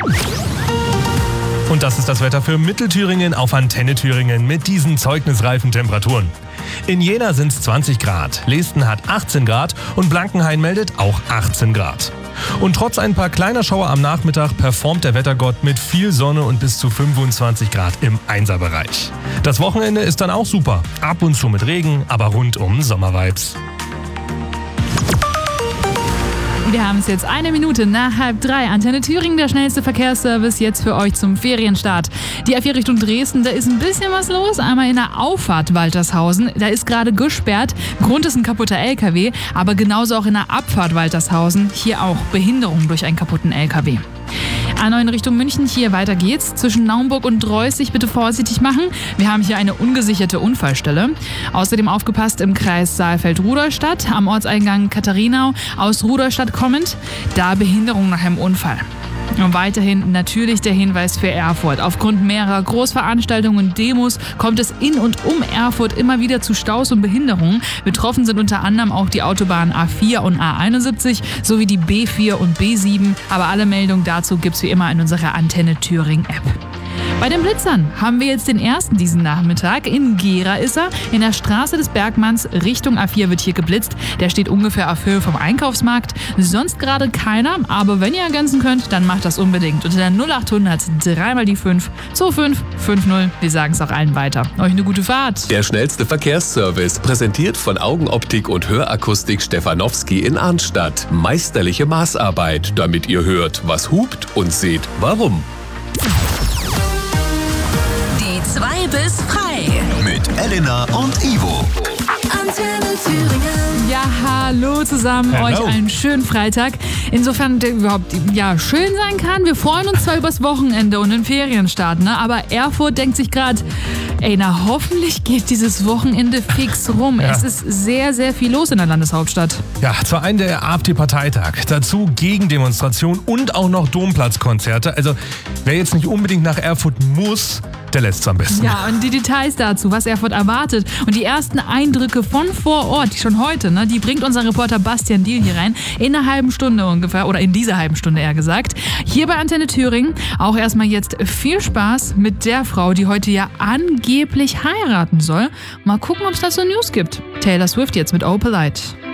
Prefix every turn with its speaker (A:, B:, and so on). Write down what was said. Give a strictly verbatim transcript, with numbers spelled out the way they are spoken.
A: Und das ist das Wetter für Mittelthüringen auf Antenne Thüringen mit diesen zeugnisreifen Temperaturen. In Jena sind es zwanzig Grad, Lesten hat achtzehn Grad und Blankenhain meldet auch achtzehn Grad. Und trotz ein paar kleiner Schauer am Nachmittag performt der Wettergott mit viel Sonne und bis zu fünfundzwanzig Grad im Einserbereich. Das Wochenende ist dann auch super, ab und zu mit Regen, aber rundum Sommervibes.
B: Wir haben es jetzt eine Minute nach halb drei. Antenne Thüringen, der schnellste Verkehrsservice jetzt für euch zum Ferienstart. Die A vier Richtung Dresden, da ist ein bisschen was los. Einmal in der Auffahrt Waltershausen, da ist gerade gesperrt. Grund ist ein kaputter L K W, aber genauso auch in der Abfahrt Waltershausen. Hier auch Behinderung durch einen kaputten L K W. A neun Richtung München, hier weiter geht's. Zwischen Naumburg und Dreußig bitte vorsichtig machen. Wir haben hier eine ungesicherte Unfallstelle. Außerdem aufgepasst im Kreis Saalfeld-Rudolstadt, am Ortseingang Katharinau, aus Rudolstadt kommend. Da Behinderung nach einem Unfall. Und weiterhin natürlich der Hinweis für Erfurt. Aufgrund mehrerer Großveranstaltungen und Demos kommt es in und um Erfurt immer wieder zu Staus und Behinderungen. Betroffen sind unter anderem auch die Autobahnen A vier und A einundsiebzig sowie die B vier und B sieben. Aber alle Meldungen dazu gibt's wie immer in unserer Antenne Thüringen App. Bei den Blitzern haben wir jetzt den ersten diesen Nachmittag. In Gera ist er. In der Straße des Bergmanns Richtung A vier wird hier geblitzt. Der steht ungefähr auf Höhe vom Einkaufsmarkt. Sonst gerade keiner, aber wenn ihr ergänzen könnt, dann macht das unbedingt. Unter der null achthundert dreimal die fünf zwei fünf fünf null. Wir sagen es auch allen weiter. Euch eine gute Fahrt.
C: Der schnellste Verkehrsservice, präsentiert von Augenoptik und Hörakustik Stefanowski in Arnstadt. Meisterliche Maßarbeit, damit ihr hört, was hupt und seht, warum.
D: Zwei bis frei.
E: Mit Elena und Ivo.
D: Antenne Thüringen.
B: Ja, hallo zusammen,
A: Hello.
B: Euch einen schönen Freitag. Insofern der überhaupt ja, schön sein kann. Wir freuen uns zwar übers Wochenende und den Ferienstart, ne? Aber Erfurt denkt sich gerade, ey, na hoffentlich geht dieses Wochenende fix rum.
A: Ja.
B: Es ist sehr, sehr viel los in der Landeshauptstadt.
A: Ja, zur einen der AfD-Parteitag, dazu Gegendemonstration und auch noch Domplatzkonzerte. Also wer jetzt nicht unbedingt nach Erfurt muss, der lässt es am besten.
B: Ja, und die Details dazu, was Erfurt erwartet und die ersten Eindrücke von vor Ort, die schon heute, ne, die bringt unser Reporter Bastian Diel hier rein, in einer halben Stunde ungefähr, oder in dieser halben Stunde eher gesagt. Hier bei Antenne Thüringen auch erstmal jetzt viel Spaß mit der Frau, die heute ja angeblich heiraten soll. Mal gucken, ob es dazu News gibt. Taylor Swift jetzt mit Oh Polite.